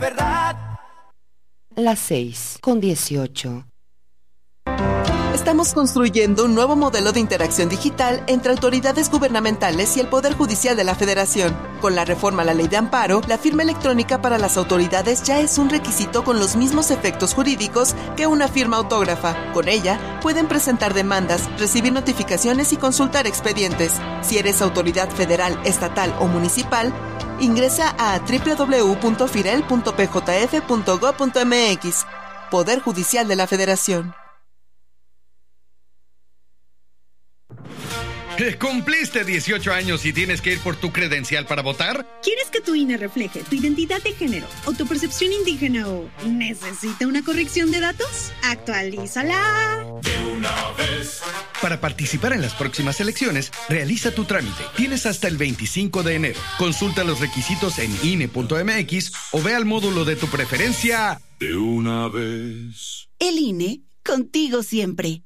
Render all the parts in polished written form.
verdad. Las 6:18. Estamos construyendo un nuevo modelo de interacción digital entre autoridades gubernamentales y el Poder Judicial de la Federación. Con la reforma a la Ley de Amparo, la firma electrónica para las autoridades ya es un requisito con los mismos efectos jurídicos que una firma autógrafa. Con ella, pueden presentar demandas, recibir notificaciones y consultar expedientes. Si eres autoridad federal, estatal o municipal, ingresa a www.firel.pjf.gov.mx. Poder Judicial de la Federación. ¿Cumpliste 18 años y tienes que ir por tu credencial para votar? ¿Quieres que tu INE refleje tu identidad de género o tu percepción indígena o necesita una corrección de datos? ¡Actualízala! De una vez. Para participar en las próximas elecciones, realiza tu trámite. Tienes hasta el 25 de enero. Consulta los requisitos en INE.mx o ve al módulo de tu preferencia. De una vez. El INE, contigo siempre.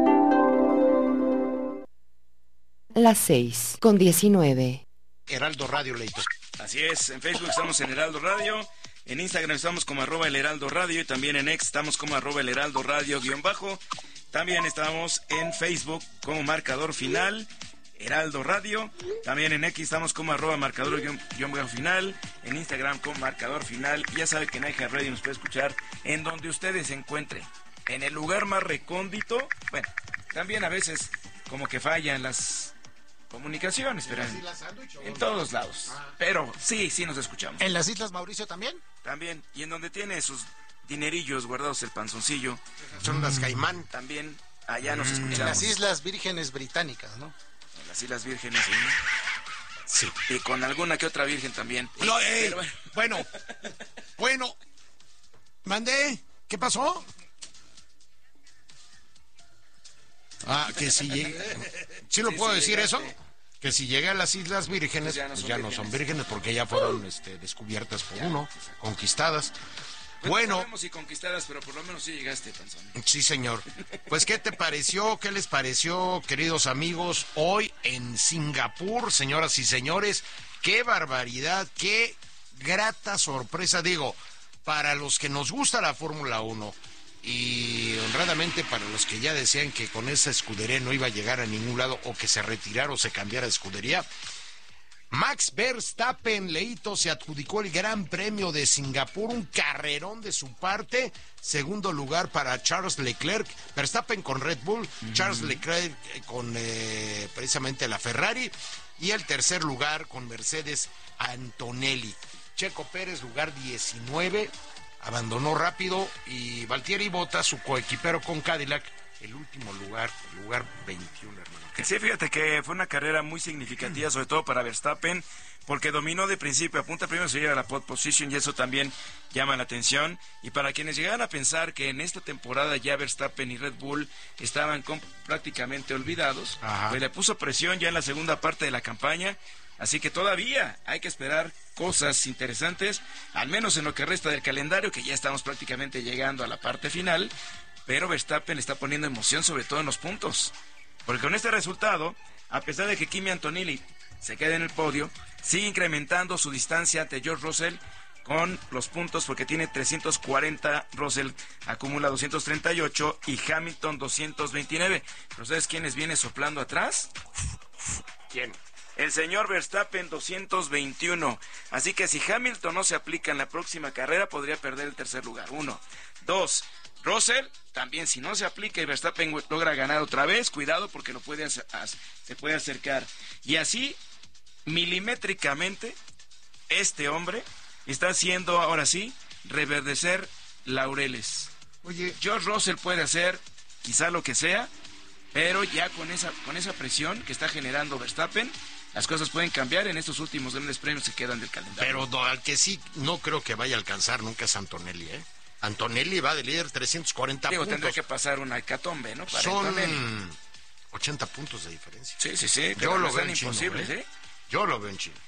Las 6:19. Heraldo Radio, Leito. Así es, en Facebook estamos en Heraldo Radio, en Instagram estamos como @el Heraldo Radio y también en X estamos como @el Heraldo Radio _. También estamos en Facebook como Marcador Final, Heraldo Radio. También en X estamos como @marcador _final, en Instagram como Marcador Final. Ya sabe que en iHeartRadio nos puede escuchar en donde ustedes se encuentren, en el lugar más recóndito. Bueno, también a veces como que fallan las comunicaciones, pero en todos lados. Pero sí nos escuchamos. ¿En las Islas Mauricio también? También, y en donde tiene sus dinerillos guardados el panzoncillo. Son las Caimán. También allá nos escuchamos. En las Islas Vírgenes Británicas, ¿no? En las Islas Vírgenes, sí. Y con alguna que otra virgen también. No, bueno. ¿Mandé? ¿Qué pasó? Que si llegué... ¿Sí lo puedo decir eso? Que si llegué a las Islas Vírgenes, pues ya no son vírgenes porque ya fueron descubiertas por uno, conquistadas. Bueno, no sabemos si conquistadas, pero por lo menos sí llegaste, panzón. Sí, señor. Pues, ¿qué te pareció? ¿Qué les pareció, queridos amigos? Hoy en Singapur, señoras y señores, qué barbaridad, qué grata sorpresa. Digo, para los que nos gusta la Fórmula 1... y honradamente para los que ya decían que con esa escudería no iba a llegar a ningún lado o que se retirara o se cambiara de escudería, Max Verstappen, Leito, se adjudicó el Gran Premio de Singapur, un carrerón de su parte. Segundo lugar para Charles Leclerc, Verstappen con Red Bull, Charles Leclerc con precisamente la Ferrari, y el tercer lugar con Mercedes Antonelli. Checo Pérez, lugar 19, abandonó rápido, y Valtteri Bottas, su coequipero con Cadillac, el último lugar, el lugar 21, hermano. Sí, fíjate que fue una carrera muy significativa, sobre todo para Verstappen, porque dominó de principio a punta. Primero se lleva a la pole position y eso también llama la atención. Y para quienes llegaran a pensar que en esta temporada ya Verstappen y Red Bull estaban prácticamente olvidados, pues le puso presión ya en la segunda parte de la campaña. Así que todavía hay que esperar cosas interesantes, al menos en lo que resta del calendario, que ya estamos prácticamente llegando a la parte final, pero Verstappen le está poniendo emoción sobre todo en los puntos. Porque con este resultado, a pesar de que Kimi Antonelli se quede en el podio, sigue incrementando su distancia ante George Russell con los puntos, porque tiene 340, Russell acumula 238 y Hamilton 229. ¿Pero sabes quiénes viene soplando atrás? ¿Quién? El señor Verstappen, 221. Así que si Hamilton no se aplica en la próxima carrera, podría perder el tercer lugar. 1. 2. Russell, también si no se aplica y Verstappen logra ganar otra vez, cuidado porque se puede acercar. Y así, milimétricamente, este hombre está haciendo, ahora sí, reverdecer laureles. Oye, George Russell puede hacer quizá lo que sea, pero ya con esa presión que está generando Verstappen, las cosas pueden cambiar en estos últimos grandes premios que quedan del calendario. Pero al que sí no creo que vaya a alcanzar nunca es Antonelli, ¿eh? Antonelli va de líder 340 puntos. Tendría que pasar una hecatombe, ¿no? Para Son Antonelli. 80 puntos de diferencia. Sí. Yo lo veo imposibles, chino, Yo lo veo en Chile.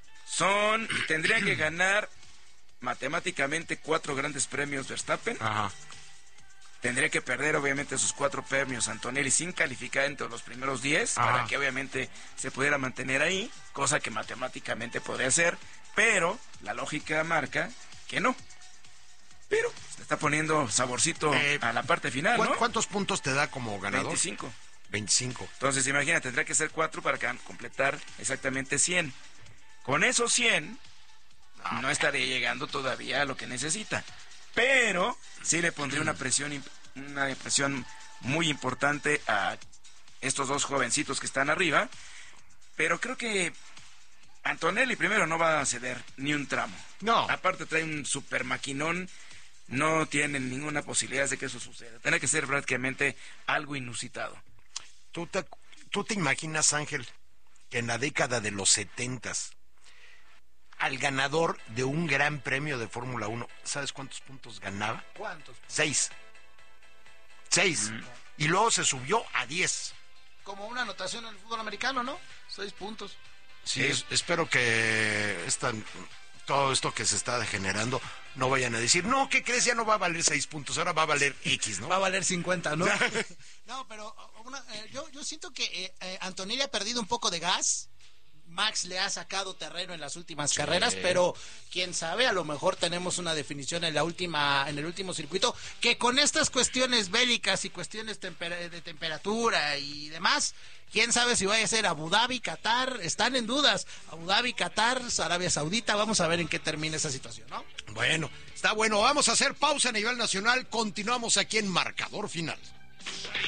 Tendría que ganar matemáticamente 4 grandes premios Verstappen. Ajá. Tendría que perder obviamente sus 4 premios Antonelli sin calificar entre los primeros 10 para que obviamente se pudiera mantener ahí, cosa que matemáticamente podría hacer, pero la lógica marca que no, pero se está poniendo saborcito a la parte final, ¿no? ¿Cuántos puntos te da como ganador? 25. 25. Entonces, imagina, tendrá que ser 4 para completar exactamente 100. Con esos 100, no estaría llegando todavía a lo que necesita. Pero sí le pondría una presión muy importante a estos dos jovencitos que están arriba. Pero creo que Antonelli primero no va a ceder ni un tramo. No. Aparte trae un super maquinón. No tienen ninguna posibilidad de que eso suceda. Tiene que ser prácticamente algo inusitado. ¿Tú te imaginas, Ángel, que en la década de los 70s, al ganador de un gran premio de Fórmula 1, ¿sabes cuántos puntos ganaba? ¿Cuántos? 6. Y luego se subió a 10. Como una anotación en el fútbol americano, ¿no? 6 puntos. Sí, espero que todo esto que se está generando no vayan a decir, no, ¿qué crees? Ya no va a valer 6 puntos, ahora va a valer X, ¿no? Va a valer 50, ¿no? No, pero yo siento que Antonelli ha perdido un poco de gas. Max le ha sacado terreno en las últimas carreras, pero quién sabe, a lo mejor tenemos una definición en el último circuito, que con estas cuestiones bélicas y cuestiones de temperatura y demás, quién sabe si vaya a ser Abu Dhabi, Qatar, están en dudas. Abu Dhabi, Qatar, Arabia Saudita, vamos a ver en qué termina esa situación, ¿no? Bueno, está bueno, vamos a hacer pausa a nivel nacional, continuamos aquí en Marcador Final.